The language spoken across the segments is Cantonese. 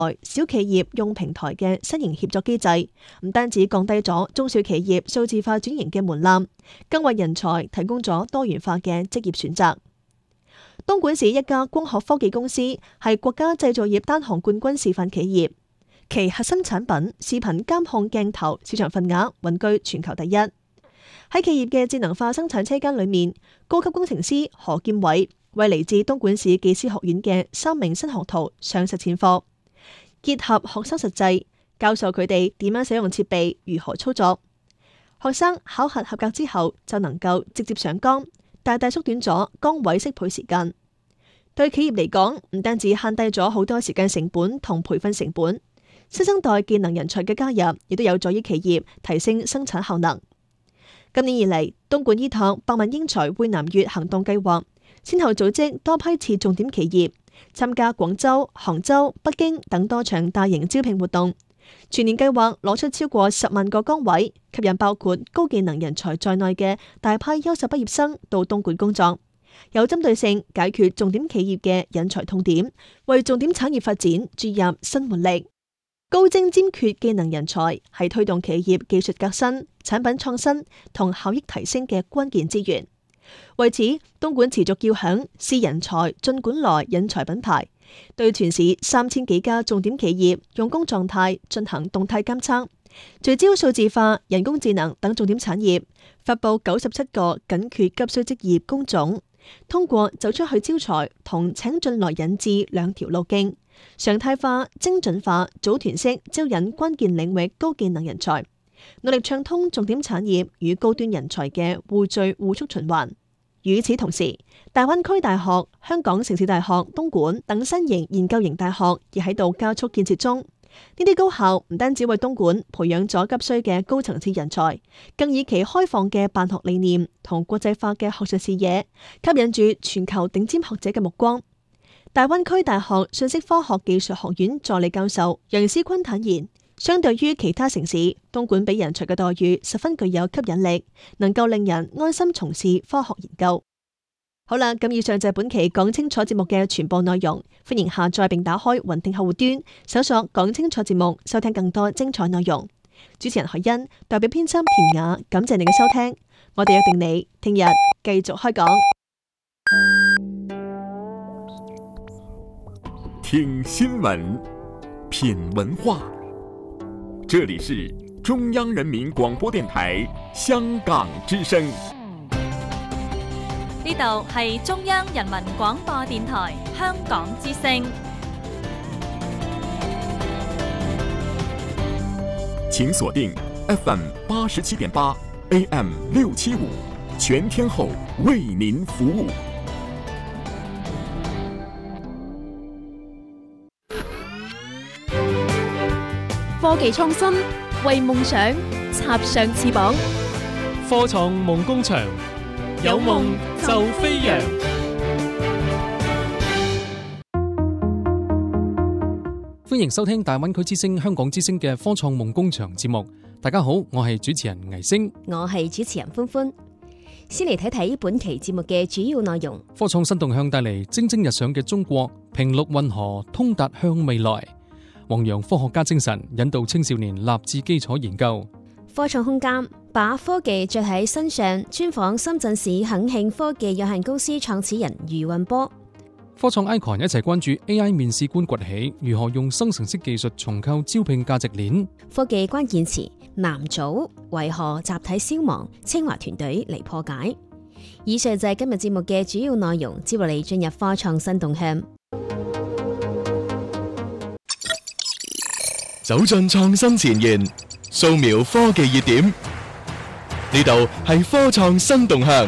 小企業用平台嘅新型協作機制，唔單止降低咗中小企業數字化轉型嘅門檻，更為人才提供咗多元化嘅職業選擇。東莞市一家光學科技公司係國家製造業單項冠軍示範企業，其核心產品視頻監控鏡頭市場份額穩居全球第一。喺企業嘅智能化生產車間裏面，高級工程師何劍偉為嚟自東莞市技師學院嘅3名新學徒上實踐課，結合學生實際，教授佢哋點樣使用設備，如何操作。學生考核合格之後就能夠直接上崗，大大縮短咗崗位適配時間。對企業嚟講，唔單止慳低咗好多時間成本同培訓成本，新生代技能人才嘅加入，亦都有助於企業提升生產效能。今年以嚟，東莞依託百萬英才匯南粵行動計劃，先後組織多批次重點企業參加廣州、杭州、北京等多場大型招聘活動，全年計劃攞出超過10萬個崗位，吸引包括高技能人才在內嘅大批優秀畢業生到東莞工作，有針對性解決重點企業嘅人才痛點，為重點產業發展注入新活力。高精尖缺技能人才係推動企業技術革新、產品創新同效益提升嘅關鍵資源。為此，東莞持續叫響是人才盡管來引才品牌，對全市3000幾家重點企業用工狀態進行動態監測，聚焦數字化、人工智能等重點產業，發佈97個緊缺急需職業工種，通過走出去招才同請進來引智兩條路徑，常態化、精準化、組團式招引關鍵領域高技能人才，努力暢通重點產業與高端人才嘅互聚互促循環。與此同時，大灣區大學、香港城市大學東莞等新型研究型大學亦喺度加速建設中。呢啲高校唔單止為東莞培養咗急需嘅高層次人才，更以其開放嘅辦學理念同國際化嘅學術視野，吸引住全球頂尖學者嘅目光。大灣區大學信息科學技術學院助理教授楊思坤坦言，相對於其他城市，東莞俾人才嘅待遇十分具有吸引力，能夠令人安心從事科學研究。好啦，咁以上就係本期講清楚節目嘅全部內容，歡迎下載並打開雲聽客戶端，搜索講清楚節目，收聽更多精彩內容。主持人海欣代表編輯田雅，感謝你嘅收聽，我哋約定你聽日繼續開講。 聽新聞，品文化，這裡是中央人民廣播電台香港之聲。 呢度係中央人民廣播電台香港之聲。 請鎖定 FM 87.8 AM 675，全天候為您服務。 科技創新，為夢想插上翅膀。 科創夢工場，有夢就飛揚。歡迎收聽大灣區之聲香港之聲嘅科創夢工場節目。大家好，我係主持人倪星， 我係主持人歡歡。先嚟睇睇本期節目嘅主要內容。 科創新動向帶嚟蒸蒸日上嘅中國，平陸運河通達向未來。弘揚科學家精神，引導青少年立志基礎研究。 科創空間把科技着喺身上，專訪深圳市肯慶科技有限公司創始人余運波。 科創 icon 一齊關注 AI 面試官崛起，如何用生成式技術重構招聘價值鏈。 科技關鍵詞藍組為何集體消亡？清華團隊嚟破解。以上就係今日節目嘅主要內容，接落嚟進入科創新動向。 走進創新前沿，掃描科技熱點，呢度係科創新動向。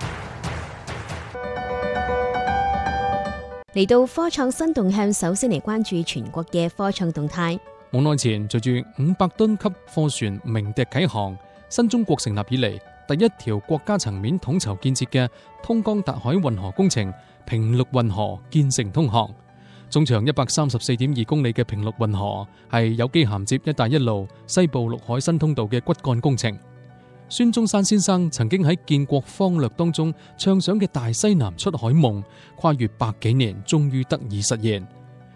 嚟到科創新動向，首先嚟關注全國嘅科創動態。 冇耐前，隨住500噸級貨船明笛啟航，新中國成立以嚟第一條國家層面統籌建設嘅通江達海運河工程平陸運河建成通航。總長134.2公里嘅平陸運河係有機銜接一帶一路西部陸海新通道嘅骨幹工程。孫中山先生曾經喺建國方略當中暢想嘅大西南出海夢，跨越百幾年終於得以實現。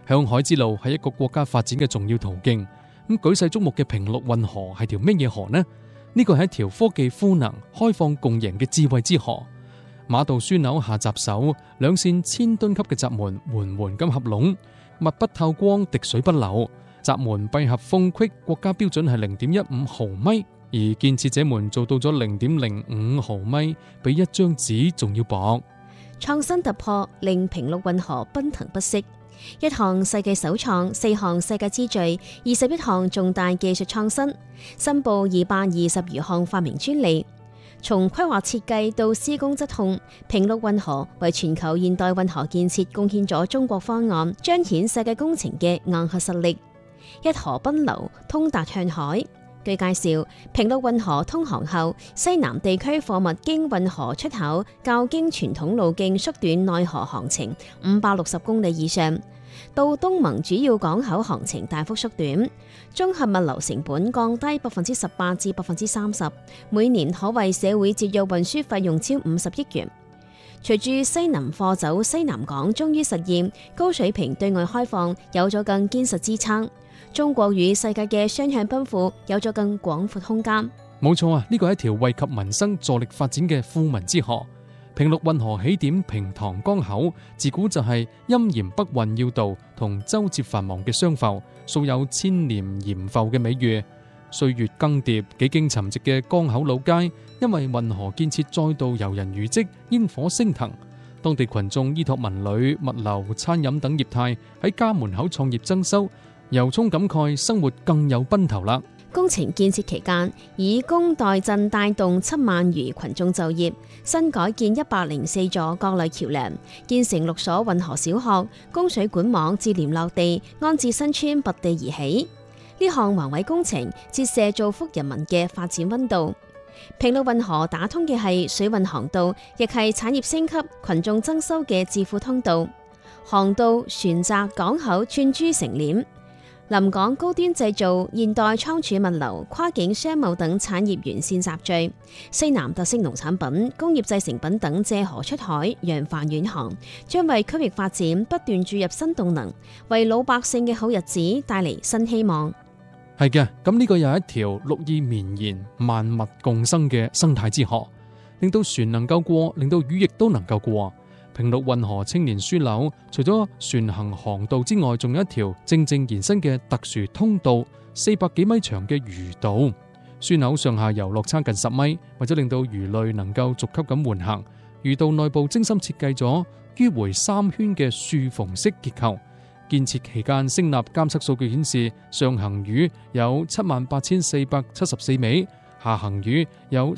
向海之路係一個國家發展嘅重要途徑。咁舉世矚目嘅平陸運河係條乜嘢河呢？呢個係一條科技賦能、開放共贏嘅智慧之河。馬道樞紐下閘首，兩線1000噸級嘅閘門緩緩咁合攏，密不透光，滴水不漏。閘門閉合縫隙國家標準係0.15毫米，而建設者們做到咗0.05毫米，比一張紙仲要薄。 創新突破令平陸運河奔騰不息，1項世紀首創，4項世界之最，21項重大技術創新，申報220餘項發明專利。從規劃設計到施工質控，平陸運河為全球現代運河建設貢獻咗中國方案，彰顯世界工程嘅硬核實力。一河奔流，通達向海。據介紹，平陸運河通航後，西南地區貨物經運河出口較經傳統路徑縮短內河航程560公里以上，到東盟主要港口航程大幅縮短，綜合物流成本降低18%至30%，每年可為社會節約運輸費用超50億元。隨住西南貨走西南港終於實現高水平對外開放，有咗更堅實支撐，中國與世界嘅雙向奔赴有咗更廣闊空間。 冇錯啊，呢個係一條惠及民生、助力發展嘅富民之河。平陸運河起點平塘江口，自古就係陰鹽北運要道同舟浙繁忙嘅商埠，素有千年鹽埠嘅美譽。歲月更迭，幾經沉寂嘅江口老街，因為運河建設再度遊人如織，煙火升騰。當地群眾依託文旅、物流、餐飲等業態喺家門口創業增收，由衷感慨生活更有奔頭啦。 工程建設期間，以工代賑帶動7萬餘群眾就業，新改建104座各類橋梁，建成6所運河小學，供水管網接連落地，安置新村拔地而起。呢項宏偉工程折射造福人民嘅發展溫度。平陸運河打通嘅係水運航道，亦係產業升級、群眾增收嘅致富通道。航道、船舶、港口串珠成鏈，臨港高端製造、現代倉儲物流、跨境商務等產業沿線集聚，西南特色農產品、工業製成品等借河出海，揚帆遠航，將為區域發展不斷注入新動能，為老百姓嘅好日子帶嚟新希望。 係嘅，咁呢個又係一條綠意綿延、萬物共生嘅生態之河，令到船能夠過，令到魚亦都能夠過。平陸運河青年樞紐除咗船行航道之外，仲有一條正延伸嘅特殊通道，400幾米長嘅魚道。樞紐上下游落差近10米，為咗令到魚類能夠逐級咁緩行，魚道內部精心設計咗迂迴3圈嘅豎縫式結構。建設期間聲納監測數據顯示，上行魚有78,474尾，下行魚有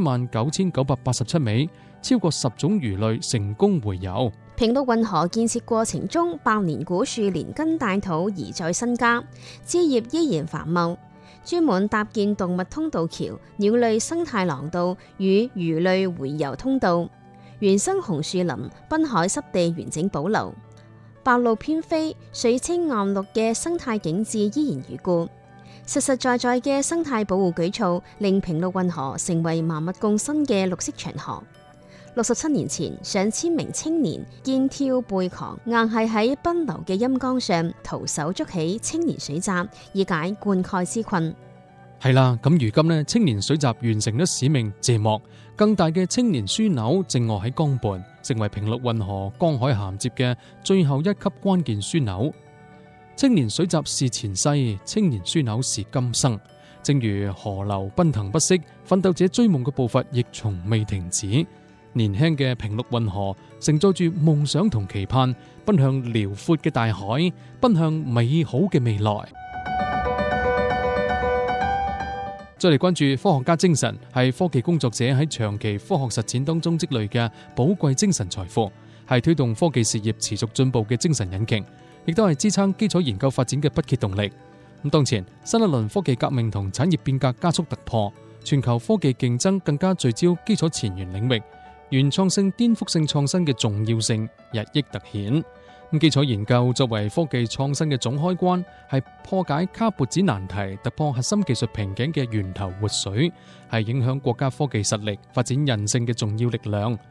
11,987尾，超過10種魚類成功回游。 平陸運河建設過程中，百年古樹連根帶土而再生加，枝葉依然繁茂，專門搭建動物通道橋、鳥類生態廊道與魚類回游通道，原生紅樹林、濱海濕地完整保留。白鷺翩飛、水清岸綠嘅生態景致依然如故，實實在在嘅生態保護舉措令平陸運河成為萬物共生嘅綠色長河。67年前，上千名青年肩挑背扛，硬係喺奔流嘅陰江上徒手築起青年水閘，以解灌溉之困。 係啦，咁如今呢，青年水閘完成咗使命謝幕，更大嘅青年樞紐正臥喺江畔，成為平陸運河江海銜接嘅最後一級關鍵樞紐。青年水閘是前世，青年樞紐是今生。正如河流奔騰不息，奮鬥者追夢嘅步伐亦從未停止。年輕嘅平陸運河承載住夢想同期盼，奔向遼闊嘅大海，奔向美好嘅未來。再嚟關注科學家精神，係科技工作者喺長期科學實踐當中積累嘅寶貴精神財富，係推動科技事業持續進步嘅精神引擎，亦都係支撐基礎研究發展嘅不竭動力。咁當前新一輪科技革命同產業變革加速突破，全球科技競爭更加聚焦基礎前沿領域，原創性、顛覆性創新嘅重要性日益突顯。基礎研究作為科技創新嘅總開關，係破解卡脖子難題、突破核心技術瓶頸嘅源頭活水，係影響國家科技實力發展韌性嘅重要力量。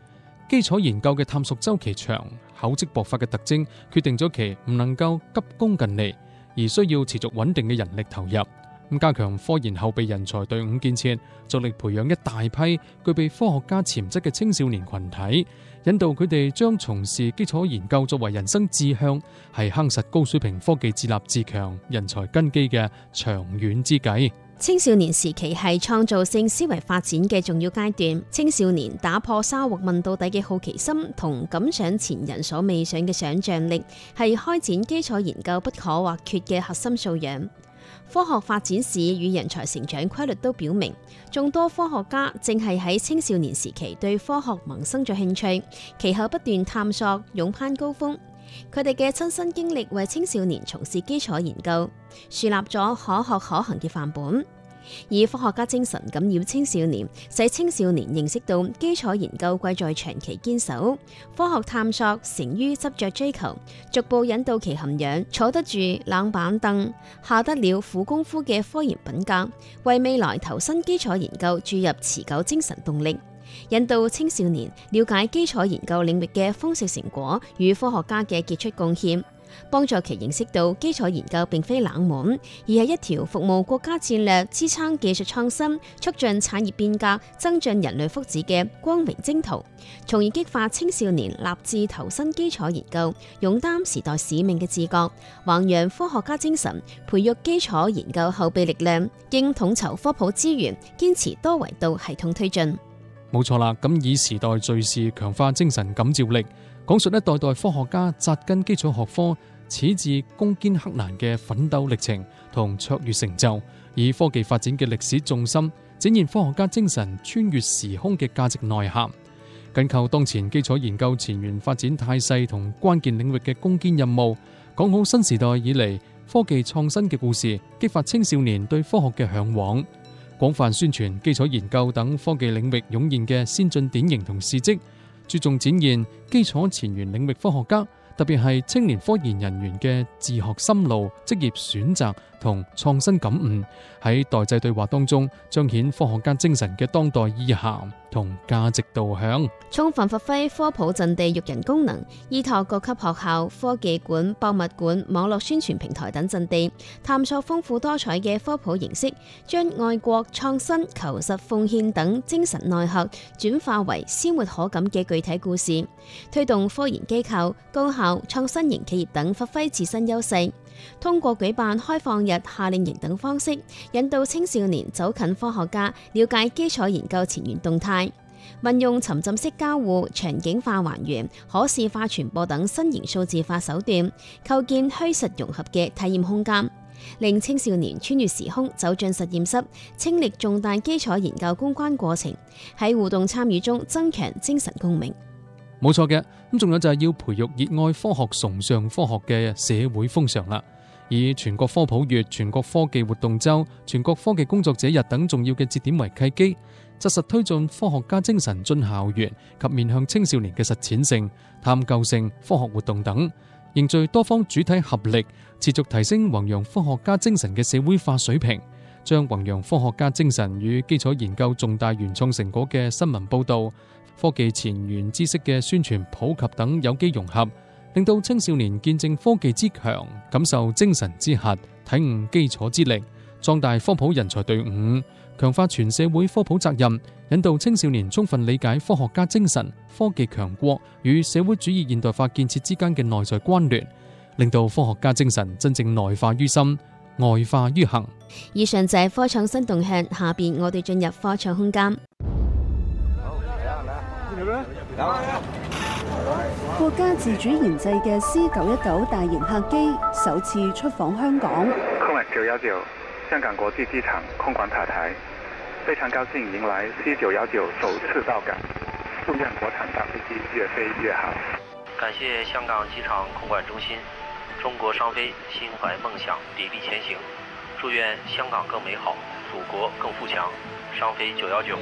基礎研究嘅探索週期長、厚積薄發嘅特徵，決定咗其唔能夠急功近利，而需要持續穩定嘅人力投入。咁加強科研後備人才隊伍建設，着力培養一大批具備科學家潛質嘅青少年群體，引導佢哋將從事基礎研究作為人生志向，係夯實高水平科技自立自強人才根基嘅長遠之計。 青少年時期係創造性思維發展嘅重要階段，青少年打破沙鑊問到底嘅好奇心同感想前人所未想嘅想像力，係開展基礎研究不可或缺嘅核心素養。科學發展史與人才成長規律都表明，眾多科學家正係喺青少年時期對科學萌生咗興趣，其後不斷探索，勇攀高峰。佢哋嘅親身經歷為青少年從事基礎研究樹立咗可學可行嘅範本，以科學家精神感染青少年，使青少年認識到基礎研究貴在長期堅守，科學探索成於執着追求，逐步引導其涵養坐得住冷板凳、下得了苦功夫嘅科研品格，為未來投身基礎研究注入持久精神動力。引導青少年了解基礎研究領域嘅豐碩成果與科學家嘅傑出貢獻，幫助其認識到基礎研究並非冷門，而係一條服務國家戰略、支撐技術創新、促進產業變革、增進人類福祉嘅光榮征途，從而激發青少年立志投身基礎研究、勇擔時代使命嘅自覺，弘揚科學家精神，培育基礎研究後備力量，應統籌科普資源，堅持多維度系統推進。 冇錯啦，咁以時代敘事強化精神感召力，講述一代代科學家扎根基礎學科、矢志攻堅克難嘅奮鬥歷程同卓越成就，以科技發展嘅歷史重心，展現科學家精神穿越時空嘅價值內涵。緊扣當前基礎研究前沿發展態勢同關鍵領域嘅攻堅任務，講好新時代以嚟科技創新嘅故事，激發青少年對科學嘅向往。廣泛宣傳基礎研究等科技領域湧現嘅先進典型同事蹟，注重展現基礎前沿領域科學家，特別係青年科研人員嘅自學心路、職業選擇同創新感悟，喺代際對話當中彰顯科學家精神嘅當代意涵同價值導向， 充分發揮科普陣地育人功能，依託各級學校、科技館、博物館、網絡宣傳平台等陣地，探索豐富多彩嘅科普形式，將愛國創新、求實奉獻等精神內核轉化為鮮活可感嘅具體故事，推動科研機構、高校、創新型企業等發揮自身優勢。通過舉辦開放日、夏令營等方式，引導青少年走近科學家，了解基礎研究前沿動態，運用沉浸式交互、場景化還原、可視化傳播等新型數字化手段，構建虛實融合嘅體驗空間，令青少年穿越時空走進實驗室，親歷重大基礎研究攻關過程，喺互動參與中增強精神共鳴。 冇錯嘅，咁仲有就係要培育熱愛科學、崇尚科學嘅社會風尚啦。以全國科普月、全國科技活動週、全國科技工作者日等重要嘅節點為契機，紮實推進科學家精神進校園及面向青少年嘅實踐性、探究性科學活動等，凝聚多方主體合力，持續提升弘揚科學家精神嘅社會化水平，將弘揚科學家精神與基礎研究重大原創成果嘅新聞報導、科技前沿知識嘅宣傳普及等有機融合，令到青少年見證科技之強，感受精神之核，體悟基礎之力，壯大科普人才隊伍，強化全社會科普責任，引導青少年充分理解科學家精神、科技強國與社會主義現代化建設之間嘅內在關聯，令到科學家精神真正內化於心、外化於行。 以上就係科創新動向，下邊我哋進入科創空間。 國家自主研製嘅 C919 大型客機首次出訪香港。 空管919香港國際機場空管塔台，非常高興迎來 C919首次到港，祝願國產大飛機越飛越好。 感謝香港機場空管中心，中國商飛心懷夢想，砥礪前行，祝願香港更美好，祖國更富強。商飛919。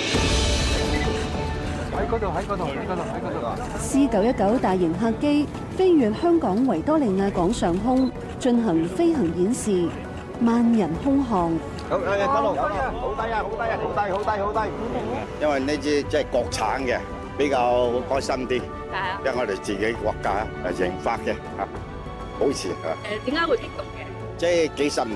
C919 大型客機飛越香港維多利亞港上空，進行飛行演示，萬人空巷。 好低啊！好低啊！好低！好低！好低！因為呢支即係國產嘅， 比較開心啲， 係啊， 因為我哋自己國家係贏法嘅嚇，好事嚇。 點解會激動嘅？ 即係幾十年